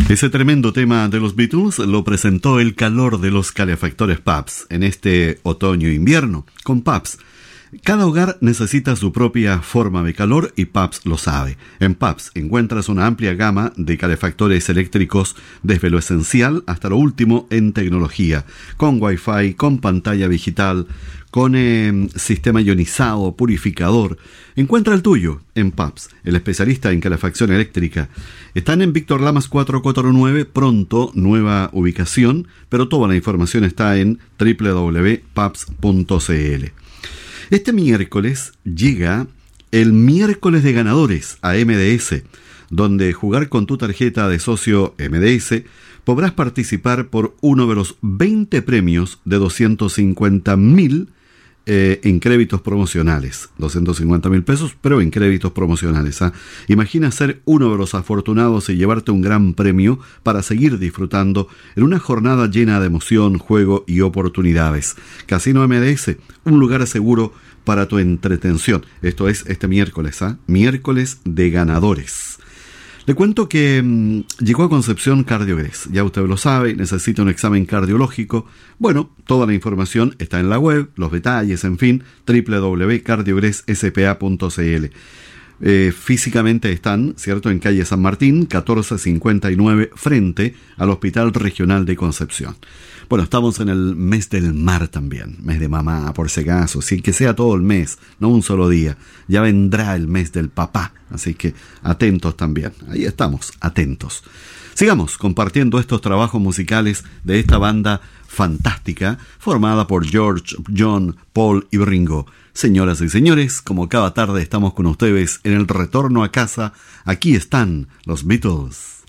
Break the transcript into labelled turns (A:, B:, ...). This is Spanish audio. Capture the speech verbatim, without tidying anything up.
A: Ese tremendo tema de los Beatles lo presentó el calor de los calefactores Pabst en este otoño-invierno. Con Pabst, cada hogar necesita su propia forma de calor y Pabst lo sabe. En Pabst encuentras una amplia gama de calefactores eléctricos desde lo esencial hasta lo último en tecnología, con Wi-Fi, con pantalla digital, con eh, sistema ionizado, purificador. Encuentra el tuyo en Pabst, el especialista en calefacción eléctrica. Están en Víctor Lamas cuatrocientos cuarenta y nueve, pronto nueva ubicación, pero toda la información está en doble u doble u doble u punto pabst punto c l. Este miércoles llega el miércoles de ganadores a M D S, donde jugar con tu tarjeta de socio M D S podrás participar por uno de los veinte premios de doscientos cincuenta mil eh, en créditos promocionales. doscientos cincuenta mil pesos, pero en créditos promocionales. ¿ah? Imagina ser uno de los afortunados y llevarte un gran premio para seguir disfrutando en una jornada llena de emoción, juego y oportunidades. Casino M D S, un lugar seguro para tu entretención. Esto es este miércoles, ¿ah? Miércoles de ganadores. Le cuento que mmm, llegó a Concepción Cardiogres. Ya usted lo sabe, necesita un examen cardiológico. Bueno, toda la información está en la web, los detalles, en fin, doble u doble u doble u punto cardiogres s p a punto c l. Eh, físicamente están, ¿cierto?, en calle San Martín, catorce cincuenta y nueve, frente al Hospital Regional de Concepción. Bueno, estamos en el mes del mar también, mes de mamá, por si acaso, sin que sea todo el mes, no un solo día. Ya vendrá el mes del papá, así que atentos también. Ahí estamos, atentos. Sigamos compartiendo estos trabajos musicales de esta banda fantástica, formada por George, John, Paul y Ringo. Señoras y señores, como cada tarde estamos con ustedes en el retorno a casa, aquí están los Beatles.